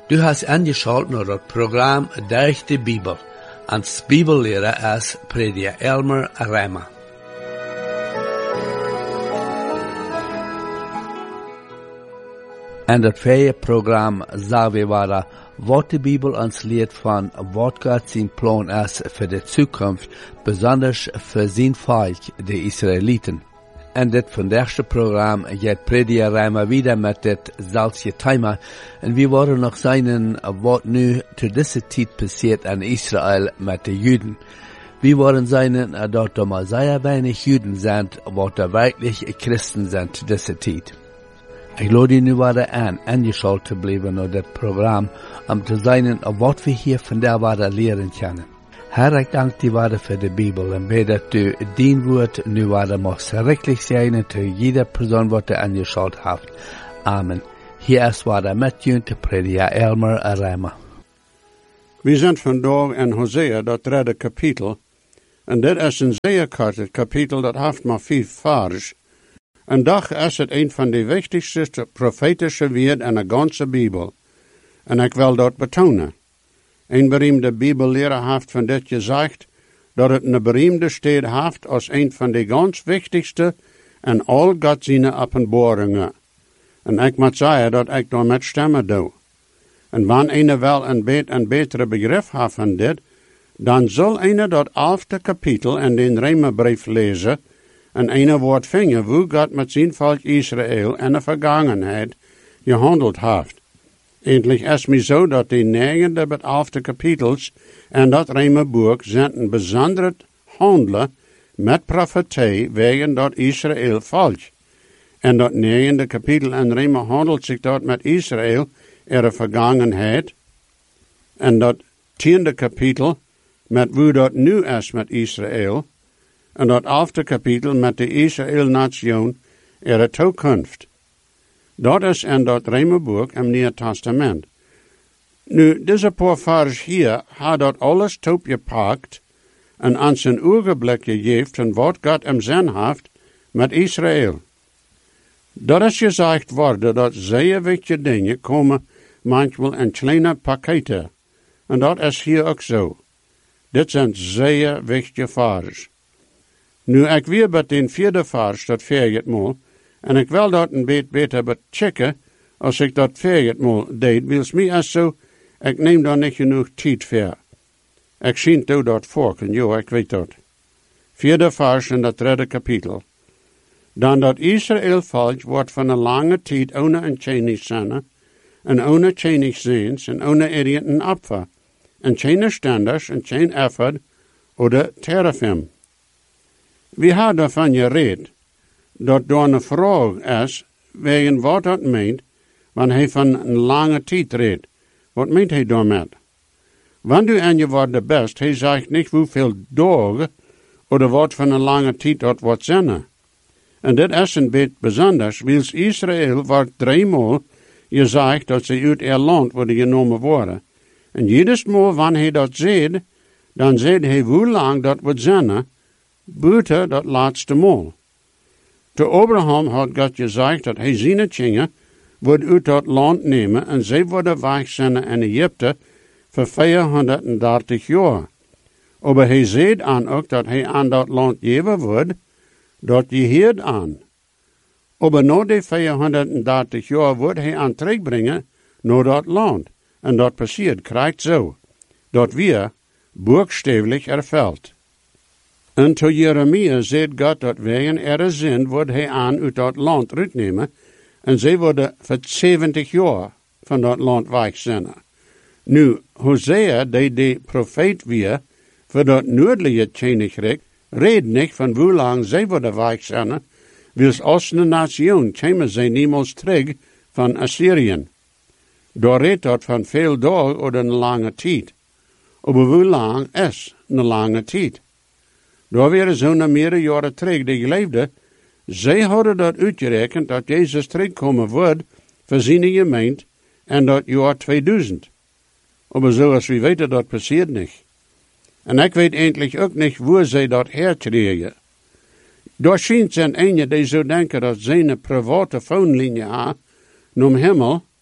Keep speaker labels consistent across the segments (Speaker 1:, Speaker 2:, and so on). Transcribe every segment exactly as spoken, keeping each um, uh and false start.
Speaker 1: Du hast angeschaut naar het programma Durch de Bibel. Als Bibellehrer is prediker Elmer Reimer. En dat vijfde programma zagen we waren wat de Bibel ons leert van wat God zijn plan is voor de toekomst, besonders voor zijn volk, de Israëlieten. En dit vandaagste programma gaat prediker Reimer wieder met dit zelfde thema. En we worden nog zien wat nu te deze tijd passiert in Israël met de Juden. We worden zien dat er maar zeer weinig Juden zijn, wat er werkelijk Christen zijn te deze tijd. Ik lade je nu weer aan, aangeschaut te blijven naar dit programma, om te zien wat we hier vandaag weer leren kunnen. Herr, ik dank die waarde voor de Bibel en bid dat u dien woord nu waarde mag schrikkelijk zijn te jeder persoon wat er aangeschaut heeft. Amen. Hier is waarde met u te prediker Elmer Reimer.
Speaker 2: We zijn vandaag in Hosea, dat derde kapitel. En dit is een zeer kort kapitel, dat heeft maar vijf vers. En toch is het een van de wichtigste profetische woorden in de ganze Bibel. En ik wil dat betonen. Een beroemde bibelleraar heeft van dit gezegd, dat het een beroemde stad heeft als een van de ganz wichtigste en al God zijn openbaringen. En ik moet zeggen dat ik daarmee stemmen doe. En wanneer een wel een, bet, een betere begrip heeft van dit, dan zal een dat elfde kapitel in de Römerbrief lezen en een woord vinden hoe God met zijn volk Israël in de vergangenheid gehandeld heeft. Eindelijk is het zo dat de negende en elfde kapitels en dat Römerboek zijn een bijzonder handelen met profetie wegen dat Israël volk. En dat negende kapitel in Römer handelt zich dat met Israël in de vergangenheid. En dat tiende kapitel met hoe dat nu is met Israël. En dat elfde kapitel met de Israël-nation in de toekomst. Dat is in dat Römerboek im Nieuwe Testament. Nu, deze paar vers hier had dat alles toegepakt en aan zijn ogenblik gegeven van wat God im zin heeft met Israël. Dat is gezegd worden dat zeer wichtige dingen komen manchmal in kleine pakketten. En dat is hier ook zo. Dit zijn zeer wichtige vers. Nu, ik weer bij den vierde vers, dat veertig mal, en ik wil dat een beetje beter bechecken, als ik dat veertig mal deed, wils mij als zo, ik neem daar niet genoeg tijd voor. Ik zie toe dat volken, jo, ik weet dat. Vierde vers in dat derde kapitel. Dan dat Israël volk wordt van een lange tijd ohne een tjenig zijn, en ohne tjenig ziens, en ohne eriënten opfer, en geen standers, en geen effort, oder terafim. We hebben daarvan gereed, dat door een vraag is, wegen wat dat meent, wanneer hij van een lange tijd redt. Wat meent hij daarmee? Wanneer u aan je woorden best, hij zegt niet hoeveel dagen, of wat van een lange tijd dat wordt zijn. En dit is een beetje bijzonders, wils Israël wordt driemaal gezegd dat ze uit ihr land worden genomen worden. En jedes maal wanneer hij dat zegt, dan zegt hij hoe lang dat wordt zijn, buiten dat laatste maal. Te Abraham had God gezegd dat hij zijn kinderen wordt uit dat land nemen en zij worden wegzenden in Egypte voor vierhonderddertig jaar. Maar hij zei aan ook dat hij aan dat land geven wordt, dat je hield aan. Maar na die vierhonderddertig jaar wordt hij aan terugbrengen naar dat land. En dat passiert krijgt zo, dat weer buchstäblich erfüllt. En to Jeremia zegt God dat wegen er zin wordt hij aan uit dat land uitnemen, en zij worden voor zeventig jaar van dat land wegzenden. Nu, Hosea, die de profeet weer, voor dat noordelijke Koninkrijk, redt niet van hoe lang zij worden wegzenden, wils als een nation komen zij niemals terug van Assyrië. Daar redt dat van veel dagen of een lange tijd. Maar hoe lang is een lange tijd? Daar waren zo'n meerdere jaren terug die geleefden. Zij hadden dat uitgerekend dat Jezus terugkomen wordt voor zijn gemeente en dat jaar tweeduizend. Maar zoals we weten, dat passiert niet. En ik weet eindelijk ook niet hoe zij dat herkregen. Daar schijnt zijn ene die zo denken dat zij een private phonelinie hebben naar hemel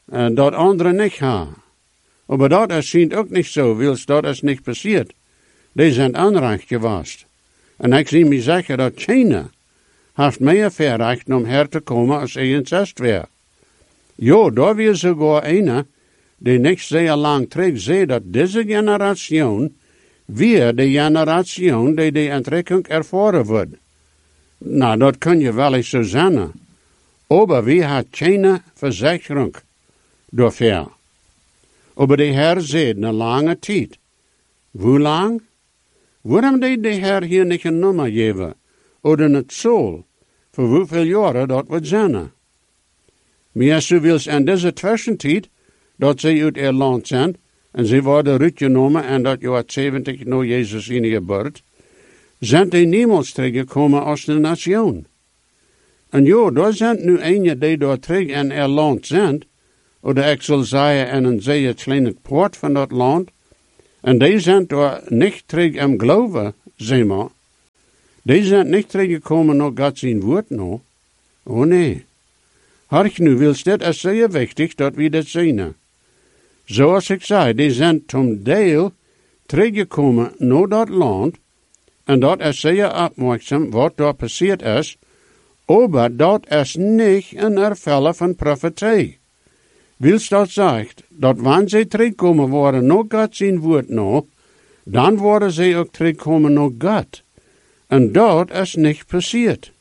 Speaker 2: uh, dat anderen niet hebben. Maar dat is schijnt ook niet zo, wils dat is niet passiert. Die zijn aanrecht geweest. En ik zie me zeggen dat China heeft meer verrecht om her te komen als eenenzest weer. Jo, daar weer sogar een die niet zeer lang terug zei dat deze generatie weer de generatie die de aantrekking ervaren wordt. Nou, dat kun je wel eens zo zeggen. Maar wie had China verzekering daarvoor? Maar de Heer zei een lange tijd. Hoe lang? Waarom deed de Heer hier niet een nummer geven? Of het zal? Voor hoeveel jaren dat wordt zijn? Maar als u wilt in deze tussentijd, dat zij uit ihr land zijn, en ze worden uitgenomen en dat jaar zeventig na Jezus in geboorte, zijn die niemals teruggekomen als de nation. En ja, daar zijn nu een die daar terug in ihr land zijn, of ik zal zeggen in een zeer kleine poort van dat land, en die zijn daar niet terug im geloven, zeg maar. Die zijn niet teruggekomen naar God zijn woord nou. Oh nee. Hark nu, wils dit is zeer wichtig dat we dat zien. Zoals ik zei, die zijn zum deel teruggekomen naar dat land, en dat is zeer opmerkzaam wat daar passiert is, maar dat is niet een ervellen van profetie. Wils dat zegt, dat wanneer zij terugkomen worden naar God zijn woord nou, dan worden zij ook terugkomen naar God. En dat is niet passiert.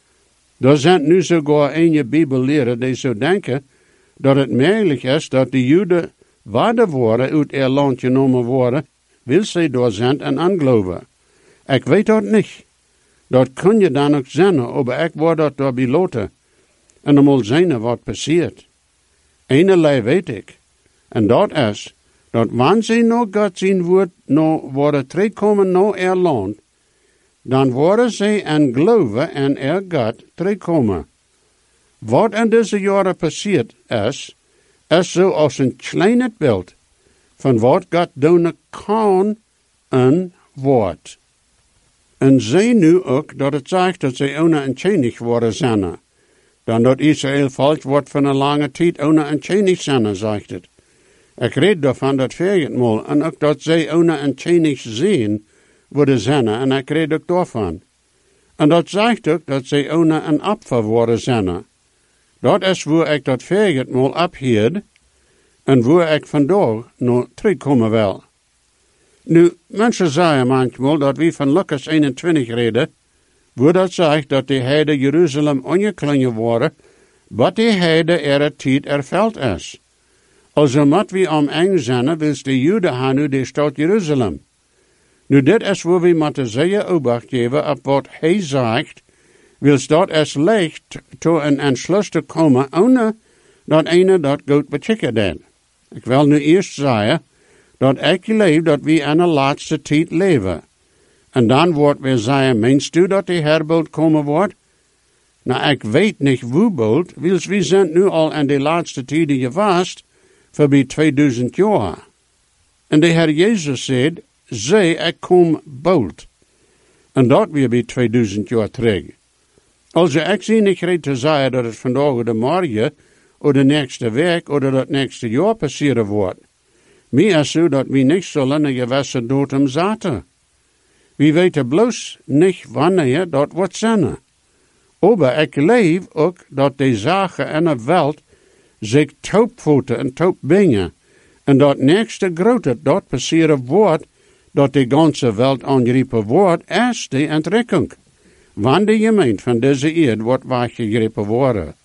Speaker 2: Er zijn nu sogar een Bibelleraar die zo denken dat het mogelijk is dat de Joden waarde worden uit ihr land genomen worden, wil zij door zijn en aangeloven. Ik weet dat niet. Dat kun je dan ook zeggen, maar ik word dat door beloten. En dan moet zien wat passiert. Eenerlei weet ik. En dat is, dat wanneer zij naar God zijn woord nou worden terugkomen naar ihr land, dan worden zij en geloven en er God terugkomen. Wat in deze jaren passiert is, is zo als een klein beeld van wat God doen kan en wordt. En zij nu ook dat het zegt dat zij ohne en chenig worden zijn. Dan dat Israël volk wordt van een lange tijd ohne en chenig zijn, zegt het. Ik reed daarvan dat vergetmol en ook dat zij ohne en chenig zien worden zijn en ik reed ook daarvan. En dat zegt ook dat zij ohne een apfer worden zijn. Dat is waar ik dat vergetmol ophield en waar ik vandaag nog terugkomen wil. Nu, mensen zeggen manchmal dat we van Lucas eenentwintig reden, waar dat zegt dat de heide Jeruzalem ongeklingen worden, wat de heide er tijd erveld is. Also mat we om eng zijn, wils de Joden gaan nu de stad Jeruzalem. Nu, dit is waar we moeten zeer obacht geven op wat hij zegt, wils dat is leicht tot een entschluss te komen, ohne dat ene dat goed bechikken deed. Ik wil nu eerst zeggen, dat ik geloof dat we in de laatste tijd leven. En dan wordt weer zeggen, meinst u dat de herbeeld komen wordt? Nou, ik weet niet hoe bald, wils we zijn nu al in de laatste tijden geweest, voorbij tweeduizend jaar. En de Heer Jezus zei, zei, ik kom bald. En dat weer bij tweeduizend jaar terug. Also, ik zie niet reed te zeggen dat het vandaag of de morgen, of de nächste week, of dat nächste jaar passeren wordt. Meer is zo dat we niet zullen een gewisse datum zaten. We weten bloos niet wanneer dat wordt zijn. Maar ik leef ook dat de zaken in de wereld zich taupvoeten en taupbingen. En dat nächste grote dat passeren wordt, dat de ganze wereld aangegrepen wordt, is de entrekking. Wanneer de gemeente van deze eeuw wordt weggegrepen worden.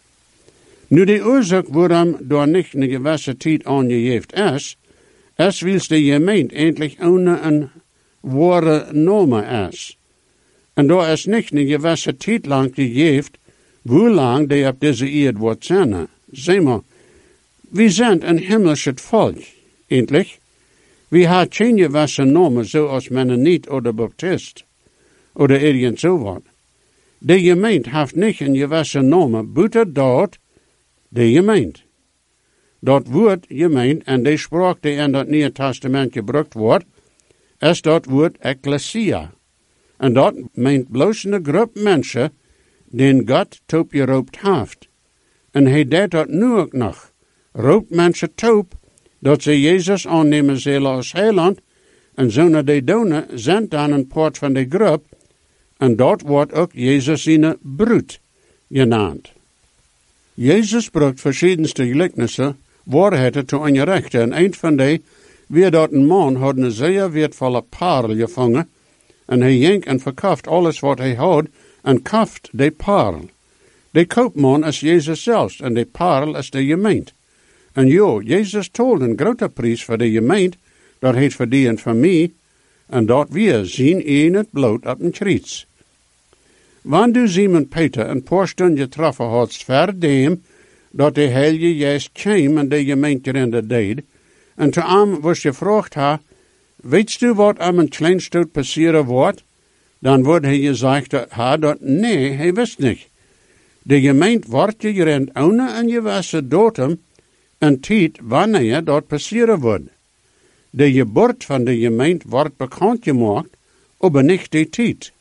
Speaker 2: Nu de oorzaak waarom door niet een gewisse tijd aangegeven is, is wils de gemeente eindelijk ohne een ware norme is. En daar is niet een gewisse tijd lang gegeven, hoe lang die op deze eeuw wordt zijn. Zeg maar, we zijn een hemelse volk, eindelijk. We hebben geen gewisse normen zoals Mennoniet of de Baptist, of irgend zo wat. De gemeente heeft niet een gewisse normen, buiten dat de gemeente. Dat woord gemeente en de spraak die in dat Nieuwe Testament gebruikt wordt, is dat woord ecclesia. En dat meent bloos een groep mensen die God toepgeroept heeft. En hij deed dat nu ook nog. roept mensen toe dat ze Jezus aannemen zullen als heiland, en zo naar de doen, zendt dan een poort van de groep, en dat wordt ook Jezus zijn bruid genaamd. Jezus bracht verschiedenste gelijkenissen, waarheden te onrechte, en een van die, wie dat een man had een zeer wertvolle parel gevangen, en hij ging en verkauft alles wat hij had, en kaft de parel. De koopman is Jezus zelfs, en de parel is de gemeente. En jo, Jezus told een grote prijs voor de gemeente, dat heet voor die en voor mij, en dat we zien in het bloed op een kruis. Wanneer du Simon Peter een paar stunden getroffen had, verdem, dat de Heilige Geest kwam en de gemeente in de deed, en te hem was gevraagd ha, weet du wat aan een klein stuk passeren wordt? Dan wordt hij gezegd ha, dat nee, hij wist niet. De gemeente wordt gerend ohne een gewassen datum en tijd wanneer dat passeren wordt. De geboorte van de gemeente wordt bekend gemaakt, maar niet de tijd.